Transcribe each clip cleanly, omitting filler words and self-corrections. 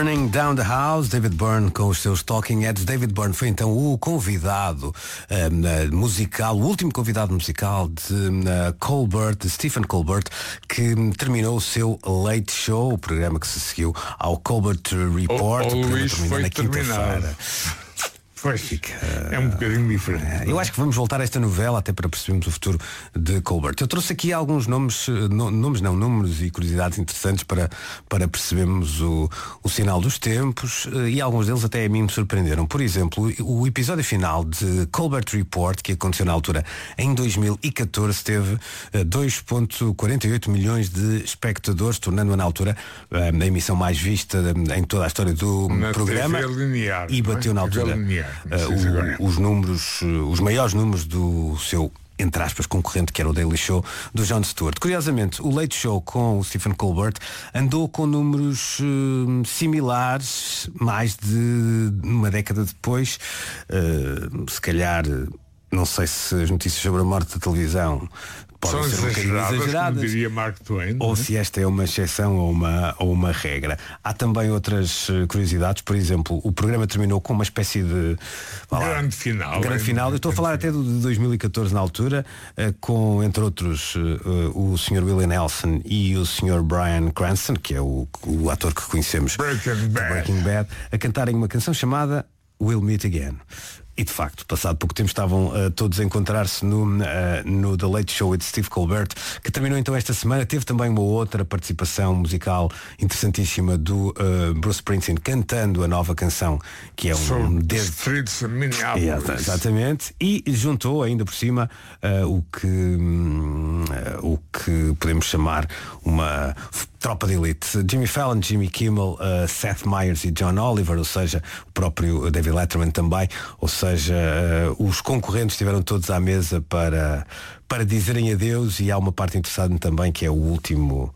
Burning Down the House, David Byrne com os seus Talking Heads. David Byrne foi então o convidado musical, o último convidado musical de Colbert, de Stephen Colbert, que terminou o seu Late Show, o programa que se seguiu ao Colbert Report. O Luís foi na terminado. quinta-feira. É um bocadinho diferente. Eu acho que vamos voltar a esta novela até para percebermos o futuro de Colbert. Eu trouxe aqui alguns números e curiosidades interessantes para percebermos o sinal dos tempos, e alguns deles até a mim me surpreenderam. Por exemplo, o episódio final de Colbert Report, que aconteceu na altura em 2014, teve 2,48 milhões de espectadores, tornando-a na altura a emissão mais vista em toda a história do programa. TV linear, e bateu na altura os maiores números do seu, entre aspas, concorrente, que era o Daily Show do Jon Stewart. Curiosamente, o Late Show com o Stephen Colbert andou com números similares mais de uma década depois. Se calhar, não sei se as notícias sobre a morte da televisão podem ser um bocadinho exageradas, diria Mark Twain, ou se esta é uma exceção ou uma regra. Há também outras curiosidades. Por exemplo, o programa terminou com uma espécie de grande final. Eu estou a falar até de 2014 na altura, com, entre outros, o Sr. Willie Nelson e o Sr. Bryan Cranston, que é o ator que conhecemos Breaking Bad, a cantarem uma canção chamada We'll Meet Again. E de facto, passado pouco tempo, estavam todos a encontrar-se no The Late Show with Steve Colbert, que terminou então esta semana. Teve também uma outra participação musical interessantíssima do Bruce Springsteen, cantando a nova canção, que é Streets of Minneapolis. Exatamente. E juntou ainda por cima o que podemos chamar uma tropa de elite. Jimmy Fallon, Jimmy Kimmel, Seth Meyers e John Oliver, ou seja, o próprio David Letterman também, ou seja, os concorrentes estiveram todos à mesa para dizerem adeus. E há uma parte interessante também, que é o último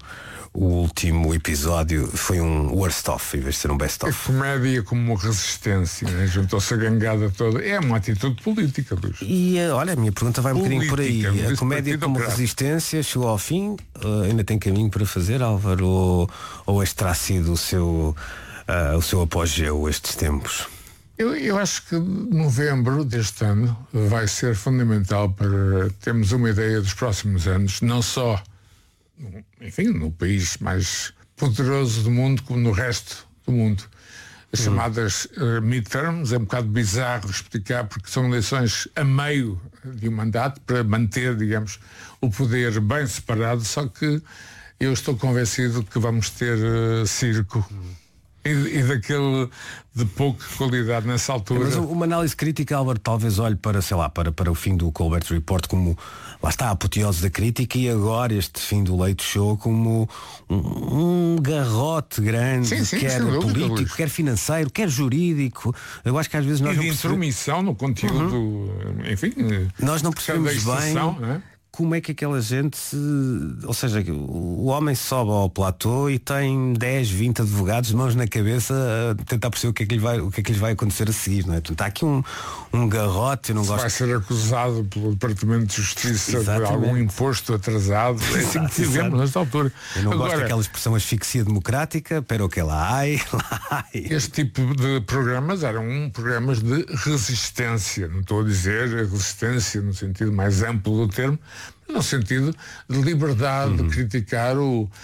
episódio foi um worst-of em vez de ser um best-of. A comédia como uma resistência, né? Juntou-se a gangada toda. É uma atitude política, Luís. E olha, a minha pergunta vai um bocadinho por aí. A comédia como resistência chegou ao fim? Ainda tem caminho para fazer, Álvaro? Ou este terá sido o seu apogeu estes tempos? Eu acho que novembro deste ano vai ser fundamental para termos uma ideia dos próximos anos, não só, enfim, no país mais poderoso do mundo, como no resto do mundo. As chamadas midterms, é um bocado bizarro explicar, porque são eleições a meio de um mandato para manter, digamos, o poder bem separado, só que eu estou convencido que vamos ter circo. E daquele de pouca qualidade nessa altura. Mas uma análise crítica, Álvaro, talvez olhe para, sei lá, para o fim do Colbert Report como, lá está, a apoteose da crítica, e agora este fim do Late Show como um garrote grande, quer político, quer financeiro, quer jurídico. Eu acho que às vezes nós não percebemos... intromissão no conteúdo, enfim... Nós não percebemos bem... Né? Como é que aquela gente, ou seja, o homem sobe ao platô e tem 10, 20 advogados de mãos na cabeça a tentar perceber o que é que lhes vai acontecer a seguir, não é? Portanto, há aqui um garrote. Eu não gosto... Vai ser acusado pelo Departamento de Justiça de algum imposto atrasado. É assim que vivemos nesta altura. Eu não gosto daquela expressão asfixia democrática, pero que lá ai. Este tipo de programas eram programas de resistência. Não estou a dizer resistência no sentido mais amplo do termo, no sentido de liberdade, de criticar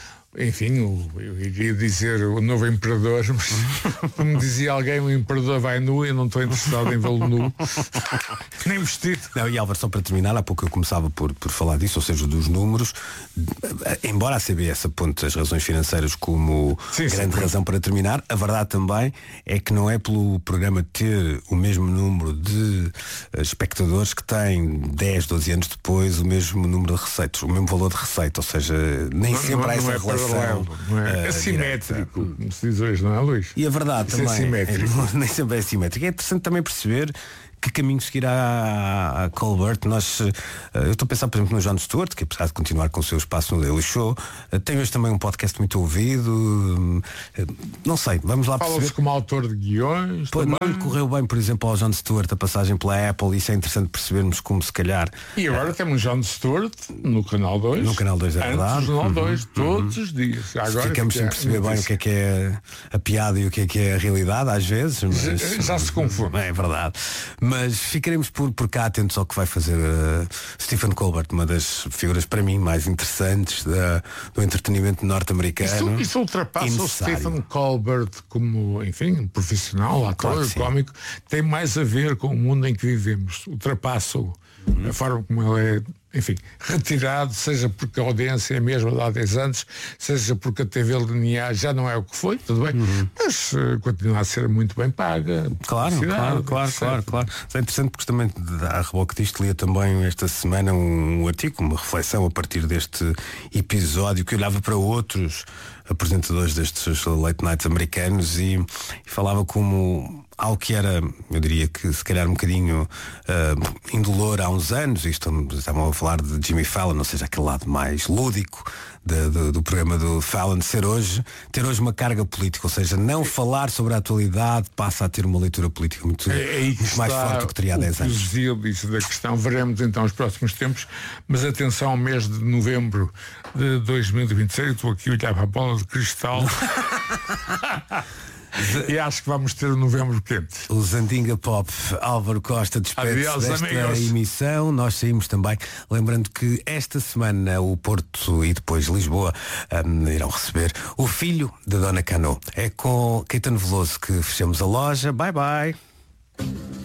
eu iria dizer o novo imperador, mas como dizia alguém, o imperador vai nu e eu não estou interessado em vê-lo nu, nem vestido. Não, e Álvaro, só para terminar, há pouco eu começava por falar disso, ou seja, dos números, embora a CBS aponte as razões financeiras como grande razão para terminar, a verdade também é que não é pelo programa ter o mesmo número de espectadores que tem 10, 12 anos depois o mesmo número de receitas, o mesmo valor de receita, ou seja, nem sempre há essa relação. Não é assimétrico, como se diz hoje, não é, Luís? E a verdade também nem sempre é assimétrico. É interessante também perceber que caminho seguirá a Colbert. Eu estou a pensar, por exemplo, no Jon Stewart, que apesar de continuar com o seu espaço no Daily Show, tem hoje também um podcast muito ouvido. Não sei, vamos lá perceber. Fala-se como autor de guiões. Não lhe correu bem, por exemplo, ao Jon Stewart a passagem pela Apple. Isso é interessante percebermos como se calhar. E agora temos Jon Stewart no Canal 2. No Canal 2, é verdade. No Canal 2, todos os dias. Agora ficamos sem perceber bem o que é a piada e o que é a realidade, às vezes. Mas, já se confunde. É verdade. Mas ficaremos por cá atentos ao que vai fazer Stephen Colbert, uma das figuras para mim mais interessantes do entretenimento norte-americano. Isso ultrapassa o Stephen Colbert como, enfim, profissional, ator, claro cómico. Tem mais a ver com o mundo em que vivemos. Ultrapassa-o. A forma como ele é, enfim, retirado, seja porque a audiência é mesmo de há 10 anos, seja porque a TV linear já não é o que foi, tudo bem, mas continua a ser muito bem paga. Claro. É interessante porque também, a reboque disto, lia também esta semana um artigo, uma reflexão a partir deste episódio que olhava para outros apresentadores destes late nights americanos e falava como algo que era, eu diria que se calhar um bocadinho indolor há uns anos, estavam a falar de Jimmy Fallon, ou seja, aquele lado mais lúdico do programa do Fallon, ter hoje uma carga política, ou seja, não falar sobre a atualidade passa a ter uma leitura política muito mais forte do que teria há 10 anos. Isso da questão, veremos então os próximos tempos, mas atenção ao mês de novembro de 2026, estou aqui a olhar para a bola de cristal. E acho que vamos ter um novembro quente. O Zandinga Pop, Álvaro Costa, despede-se desta emissão. Nós saímos também, lembrando que esta semana o Porto e depois Lisboa irão receber o filho da Dona Cano. É com Caetano Veloso que fechamos a loja. Bye bye.